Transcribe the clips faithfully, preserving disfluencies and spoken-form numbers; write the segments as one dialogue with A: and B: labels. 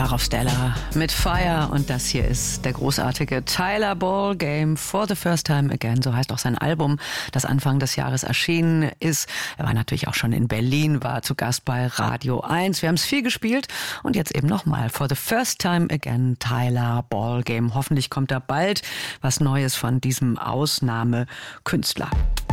A: Darauf Stella mit Fire und das hier ist der großartige Tyler Ballgame for the First Time Again, so heißt auch sein Album, das Anfang des Jahres erschienen ist. Er war natürlich auch schon in Berlin, war zu Gast bei Radio eins. Wir haben es viel gespielt und jetzt eben nochmal For the First Time Again, Tyler Ballgame. Hoffentlich kommt da bald was Neues von diesem Ausnahmekünstler.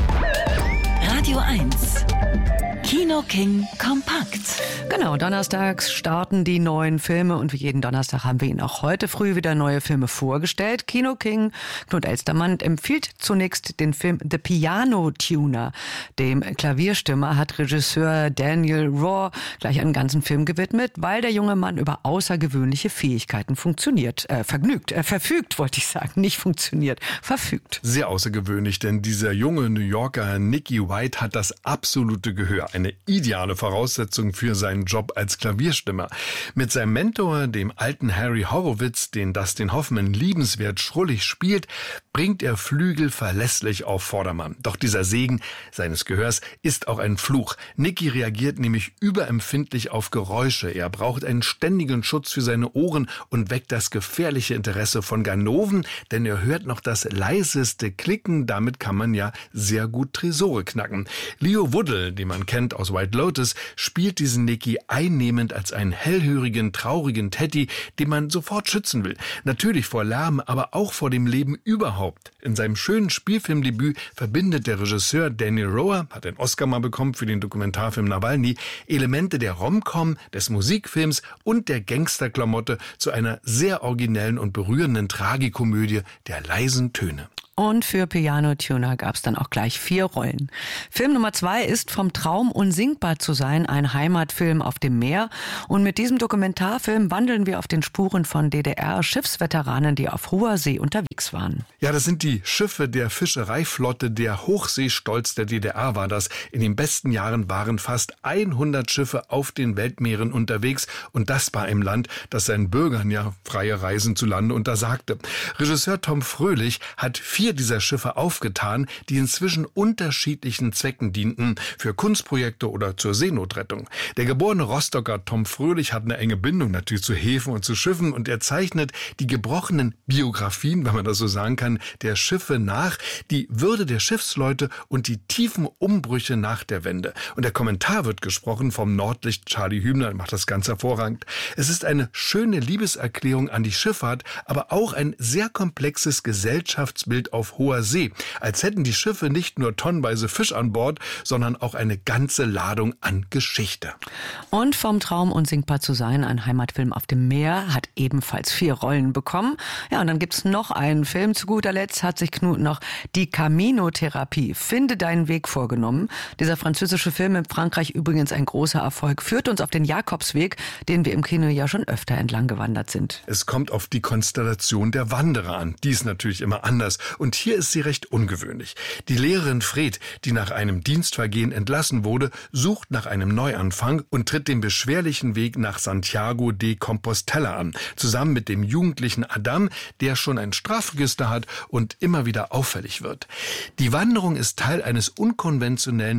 B: Radio eins Kino King Kompakt.
A: Genau, donnerstags starten die neuen Filme und wie jeden Donnerstag haben wir Ihnen auch heute früh wieder neue Filme vorgestellt. Kino King Knut Elstermann empfiehlt zunächst den Film The Piano Tuner. Dem Klavierstimmer hat Regisseur Daniel Rohr gleich einen ganzen Film gewidmet, weil der junge Mann über außergewöhnliche Fähigkeiten funktioniert, äh, vergnügt, äh, verfügt, wollte ich sagen, nicht funktioniert, verfügt.
C: Sehr außergewöhnlich, denn dieser junge New Yorker Nicky White hat das absolute Gehör. Eine ideale Voraussetzung für seinen Job als Klavierstimmer. Mit seinem Mentor, dem alten Harry Horowitz, den Dustin Hoffman liebenswert schrullig spielt, bringt er Flügel verlässlich auf Vordermann. Doch dieser Segen seines Gehörs ist auch ein Fluch. Nicky reagiert nämlich überempfindlich auf Geräusche. Er braucht einen ständigen Schutz für seine Ohren und weckt das gefährliche Interesse von Ganoven, denn er hört noch das leiseste Klicken. Damit kann man ja sehr gut Tresore knacken. Leo Woodle, den man kennt aus White Lotus, spielt diesen Nicky einnehmend als einen hellhörigen, traurigen Teddy, den man sofort schützen will. Natürlich vor Lärm, aber auch vor dem Leben überhaupt. In seinem schönen Spielfilmdebüt verbindet der Regisseur Daniel Rohr, hat den Oscar mal bekommen für den Dokumentarfilm Nawalny, Elemente der Rom-Com, des Musikfilms und der Gangsterklamotte zu einer sehr originellen und berührenden Tragikomödie der leisen Töne.
A: Und für Piano Tuner gab es dann auch gleich vier Rollen. Film Nummer zwei ist Vom Traum unsinkbar zu sein, ein Heimatfilm auf dem Meer. Und mit diesem Dokumentarfilm wandeln wir auf den Spuren von D D R-Schiffsveteranen, die auf hoher See unterwegs waren.
C: Ja, das sind die Schiffe der Fischereiflotte, der Hochseestolz der D D R war das. In den besten Jahren waren fast hundert Schiffe auf den Weltmeeren unterwegs. Und das bei einem Land, das seinen Bürgern ja freie Reisen zu Lande untersagte. Regisseur Tom Fröhlich hat vier dieser Schiffe aufgetan, die inzwischen unterschiedlichen Zwecken dienten, für Kunstprojekte oder zur Seenotrettung. Der geborene Rostocker Tom Fröhlich hat eine enge Bindung natürlich zu Häfen und zu Schiffen und er zeichnet die gebrochenen Biografien, wenn man das so sagen kann, der Schiffe nach, die Würde der Schiffsleute und die tiefen Umbrüche nach der Wende. Und der Kommentar wird gesprochen vom Nordlicht Charlie Hübner, macht das ganz hervorragend. Es ist eine schöne Liebeserklärung an die Schifffahrt, aber auch ein sehr komplexes Gesellschaftsbild auf hoher See, als hätten die Schiffe nicht nur tonnenweise Fisch an Bord, sondern auch eine ganze Ladung an Geschichte.
A: Und Vom Traum unsinkbar zu sein, ein Heimatfilm auf dem Meer, hat ebenfalls vier Rollen bekommen. Ja, und dann gibt's noch einen Film. Zu guter Letzt hat sich Knut noch Die Camino-Therapie, Finde deinen Weg vorgenommen. Dieser französische Film, in Frankreich übrigens ein großer Erfolg, führt uns auf den Jakobsweg, den wir im Kino ja schon öfter entlang gewandert sind.
C: Es kommt auf die Konstellation der Wanderer an. Die ist natürlich immer anders. Und hier ist sie recht ungewöhnlich. Die Lehrerin Fred, die nach einem Dienstvergehen entlassen wurde, sucht nach einem Neuanfang und tritt den beschwerlichen Weg nach Santiago de Compostela an. Zusammen mit dem jugendlichen Adam, der schon ein Strafregister hat und immer wieder auffällig wird. Die Wanderung ist Teil eines unkonventionellen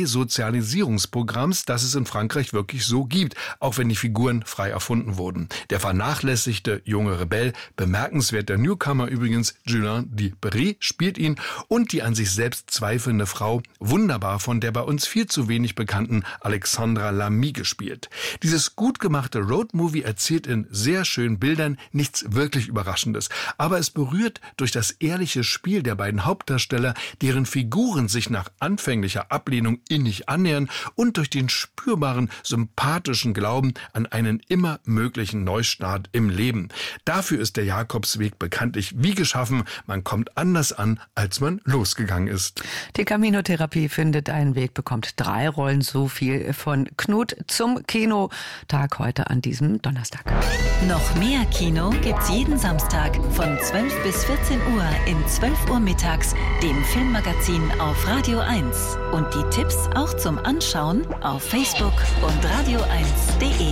C: Resozialisierungsprogramms, das es in Frankreich wirklich so gibt, auch wenn die Figuren frei erfunden wurden. Der vernachlässigte junge Rebell, bemerkenswerter Newcomer übrigens, Julien Dibéry, spielt ihn und die an sich selbst zweifelnde Frau, wunderbar von der bei uns viel zu wenig bekannten Alexandra Lamy gespielt. Dieses gut gemachte Roadmovie erzählt in sehr schönen Bildern nichts wirklich Überraschendes, aber es berührt durch das ehrliche Spiel der beiden Hauptdarsteller, deren Figuren sich nach anfänglicher Ablehnung innig annähern und durch den spürbaren, sympathischen Glauben an einen immer möglichen Neustart im Leben. Dafür ist der Jakobsweg bekanntlich wie geschaffen, man kommt anders an, als man losgegangen ist.
A: Die Camino-Therapie findet einen Weg, bekommt drei Rollen, so viel von Knut zum Kinotag heute an diesem Donnerstag.
B: Noch mehr Kino gibt's jeden Samstag von zwölf bis vierzehn Uhr in zwölf Uhr mittags, dem Filmmagazin auf Radio eins. Und die Tipps auch zum Anschauen auf Facebook und radio eins punkt de.